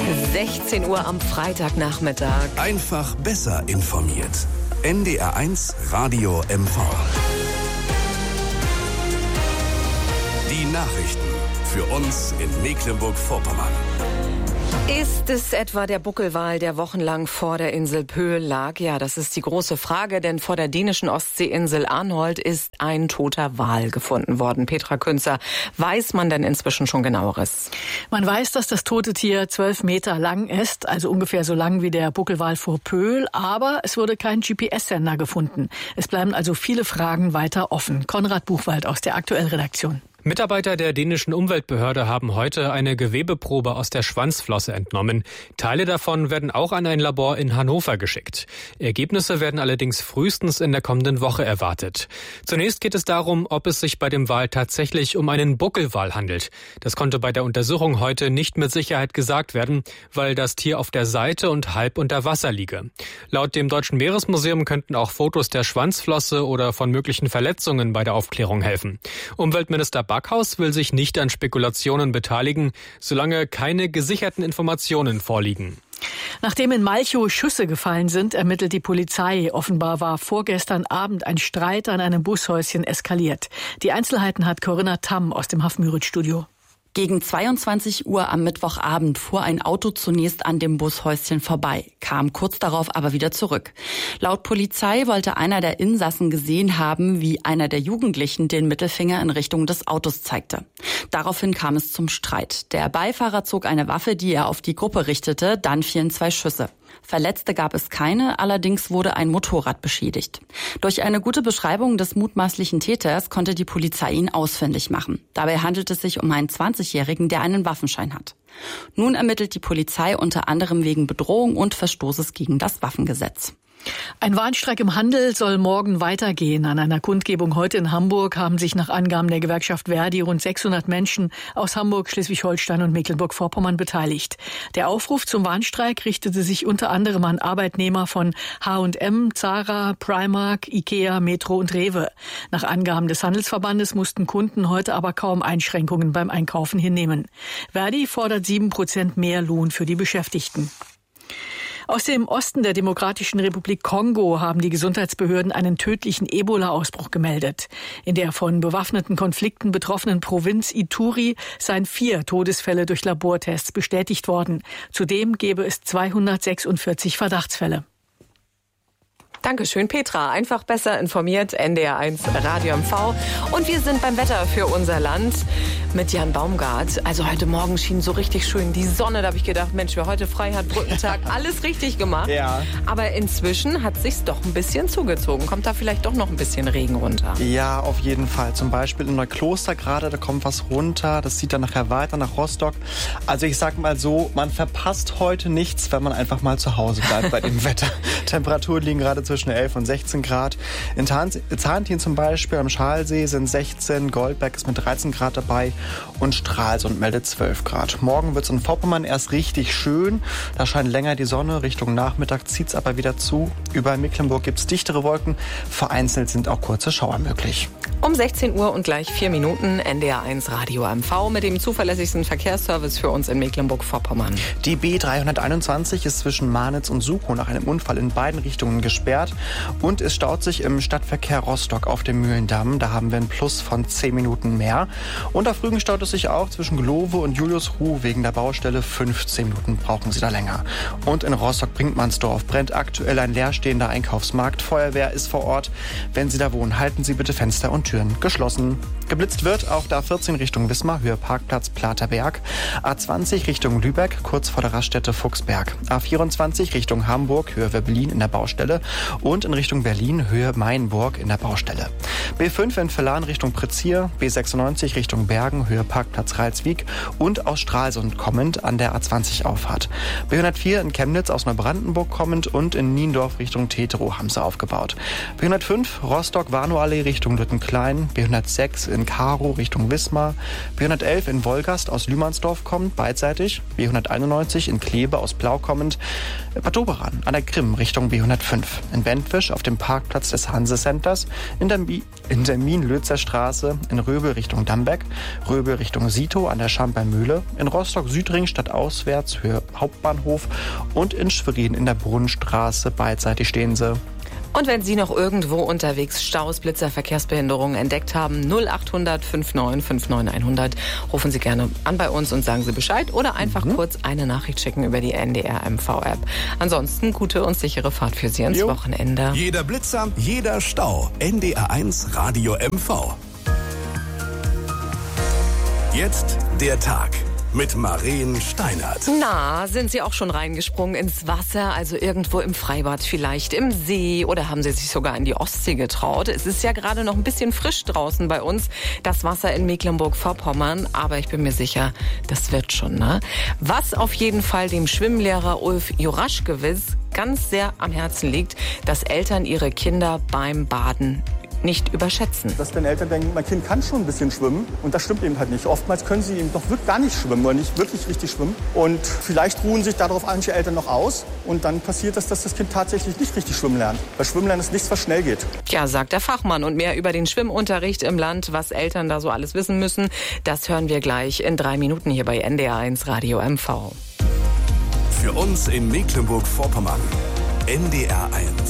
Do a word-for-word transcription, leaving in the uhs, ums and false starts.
sechzehn Uhr am Freitagnachmittag. Einfach besser informiert. N D R eins Radio M V. Die Nachrichten für uns in Mecklenburg-Vorpommern. Ist es etwa der Buckelwal, der wochenlang vor der Insel Pöhl lag? Ja, das ist die große Frage, denn vor der dänischen Ostseeinsel Arnholt ist ein toter Wal gefunden worden. Petra Künzer, weiß man denn inzwischen schon Genaueres? Man weiß, dass das tote Tier zwölf Meter lang ist, also ungefähr so lang wie der Buckelwal vor Pöhl, aber es wurde kein G P S-Sender gefunden. Es bleiben also viele Fragen weiter offen. Konrad Buchwald aus der Aktuell-Redaktion. Mitarbeiter der dänischen Umweltbehörde haben heute eine Gewebeprobe aus der Schwanzflosse entnommen. Teile davon werden auch an ein Labor in Hannover geschickt. Ergebnisse werden allerdings frühestens in der kommenden Woche erwartet. Zunächst geht es darum, ob es sich bei dem Wal tatsächlich um einen Buckelwal handelt. Das konnte bei der Untersuchung heute nicht mit Sicherheit gesagt werden, weil das Tier auf der Seite und halb unter Wasser liege. Laut dem Deutschen Meeresmuseum könnten auch Fotos der Schwanzflosse oder von möglichen Verletzungen bei der Aufklärung helfen. Umweltminister Backhaus will sich nicht an Spekulationen beteiligen, solange keine gesicherten Informationen vorliegen. Nachdem in Malchow Schüsse gefallen sind, ermittelt die Polizei. Offenbar war vorgestern Abend ein Streit an einem Bushäuschen eskaliert. Die Einzelheiten hat Corinna Tamm aus dem Hafenmüritz-Studio. Gegen zweiundzwanzig Uhr am Mittwochabend fuhr ein Auto zunächst an dem Bushäuschen vorbei, kam kurz darauf aber wieder zurück. Laut Polizei wollte einer der Insassen gesehen haben, wie einer der Jugendlichen den Mittelfinger in Richtung des Autos zeigte. Daraufhin kam es zum Streit. Der Beifahrer zog eine Waffe, die er auf die Gruppe richtete, dann fielen zwei Schüsse. Verletzte gab es keine, allerdings wurde ein Motorrad beschädigt. Durch eine gute Beschreibung des mutmaßlichen Täters konnte die Polizei ihn ausfindig machen. Dabei handelt es sich um einen zwanzigjährigen, der einen Waffenschein hat. Nun ermittelt die Polizei unter anderem wegen Bedrohung und Verstoßes gegen das Waffengesetz. Ein Warnstreik im Handel soll morgen weitergehen. An einer Kundgebung heute in Hamburg haben sich nach Angaben der Gewerkschaft Verdi rund sechshundert Menschen aus Hamburg, Schleswig-Holstein und Mecklenburg-Vorpommern beteiligt. Der Aufruf zum Warnstreik richtete sich unter anderem an Arbeitnehmer von H und M, Zara, Primark, Ikea, Metro und Rewe. Nach Angaben des Handelsverbandes mussten Kunden heute aber kaum Einschränkungen beim Einkaufen hinnehmen. Verdi fordert sieben Prozent mehr Lohn für die Beschäftigten. Aus dem Osten der Demokratischen Republik Kongo haben die Gesundheitsbehörden einen tödlichen Ebola-Ausbruch gemeldet. In der von bewaffneten Konflikten betroffenen Provinz Ituri seien vier Todesfälle durch Labortests bestätigt worden. Zudem gäbe es zweihundertsechsundvierzig Verdachtsfälle. Dankeschön, Petra. Einfach besser informiert, N D R eins Radio M V. Und wir sind beim Wetter für unser Land mit Jan Baumgart. Also heute Morgen schien so richtig schön die Sonne. Da habe ich gedacht, Mensch, wer heute frei hat, Brückentag, alles richtig gemacht. Ja. Aber inzwischen hat es sich doch ein bisschen zugezogen. Kommt da vielleicht doch noch ein bisschen Regen runter? Ja, auf jeden Fall. Zum Beispiel in Neukloster gerade, da kommt was runter. Das zieht dann nachher weiter nach Rostock. Also ich sag mal so, man verpasst heute nichts, wenn man einfach mal zu Hause bleibt bei dem Wetter. Temperaturen liegen gerade zwischen elf und sechzehn Grad. In Zahntin zum Beispiel am Schalsee sind sechzehn, Goldberg ist mit dreizehn Grad dabei und Stralsund meldet zwölf Grad. Morgen wird es in Vorpommern erst richtig schön. Da scheint länger die Sonne. Richtung Nachmittag zieht es aber wieder zu. Über Mecklenburg gibt es dichtere Wolken. Vereinzelt sind auch kurze Schauer möglich. Um sechzehn Uhr und gleich vier Minuten N D R eins Radio M V mit dem zuverlässigsten Verkehrsservice für uns in Mecklenburg-Vorpommern. Die B dreihunderteinundzwanzig ist zwischen Manitz und Suchow nach einem Unfall in beiden Richtungen gesperrt. Und es staut sich im Stadtverkehr Rostock auf dem Mühlendamm. Da haben wir einen Plus von zehn Minuten mehr. Und auf Rügen staut es sich auch zwischen Glowe und Juliusruh wegen der Baustelle. fünfzehn Minuten brauchen Sie da länger. Und in Rostock-Brinkmannsdorf brennt aktuell ein leerstehender Einkaufsmarkt. Feuerwehr ist vor Ort. Wenn Sie da wohnen, halten Sie bitte Fenster und Türen geschlossen. Geblitzt wird auf der A vierzehn Richtung Wismar, Höhe Parkplatz Platerberg. A zwanzig Richtung Lübeck, kurz vor der Raststätte Fuchsberg. A vierundzwanzig Richtung Hamburg, Höhe Berlin in der Baustelle. Und in Richtung Berlin, Höhe Mainburg in der Baustelle. B fünf in Verlan Richtung Prezier, B sechsundneunzig Richtung Bergen, Höhe Parkplatz Ralswiek und aus Stralsund kommend an der A zwanzig Auffahrt. B hundertvier in Chemnitz aus Neubrandenburg kommend und in Niendorf Richtung Teterow haben sie aufgebaut. B hundertfünf Rostock-Warnow-Allee Richtung Lüttenklein, B hundertsechs in Karow Richtung Wismar, B hundertelf in Wolgast aus Lühmannsdorf kommend, beidseitig, B hunderteinundneunzig in Kleve aus Plau kommend, Bad Doberan an der Krim Richtung B hundertfünf. in Wendwisch auf dem Parkplatz des Hanse-Centers, in der, in der Mien-Lötzer Straße, in Röbel Richtung Dambeck, Röbel Richtung Sito an der Schamper-Mühle, in Rostock-Südring stadtauswärts Höhe Hauptbahnhof und in Schwerin in der Brunnenstraße, beidseitig stehen sie. Und wenn Sie noch irgendwo unterwegs Staus, Blitzer, Verkehrsbehinderungen entdeckt haben, null acht hundert neunundfünfzig fünfundneunzig hundert, rufen Sie gerne an bei uns und sagen Sie Bescheid oder einfach mhm. kurz eine Nachricht schicken über die N D R M V-App. Ansonsten gute und sichere Fahrt für Sie ins jo. Wochenende. Jeder Blitzer, jeder Stau. N D R eins Radio M V. Jetzt der Tag mit Maren Steinert. Na, sind Sie auch schon reingesprungen ins Wasser, also irgendwo im Freibad, vielleicht im See, oder haben Sie sich sogar in die Ostsee getraut? Es ist ja gerade noch ein bisschen frisch draußen bei uns, das Wasser in Mecklenburg-Vorpommern, aber ich bin mir sicher, das wird schon, ne? Was auf jeden Fall dem Schwimmlehrer Ulf Juraschkewitz ganz sehr am Herzen liegt, dass Eltern ihre Kinder beim Baden nicht überschätzen. Dass wenn Eltern denken, mein Kind kann schon ein bisschen schwimmen und das stimmt eben halt nicht. Oftmals können sie eben doch wirklich gar nicht schwimmen oder nicht wirklich richtig schwimmen und vielleicht ruhen sich darauf manche Eltern noch aus und dann passiert das, dass das Kind tatsächlich nicht richtig schwimmen lernt. Weil Schwimmen lernen ist nichts, was schnell geht. Ja, sagt der Fachmann, und mehr über den Schwimmunterricht im Land, was Eltern da so alles wissen müssen, das hören wir gleich in drei Minuten hier bei N D R eins Radio M V. Für uns in Mecklenburg-Vorpommern N D R eins.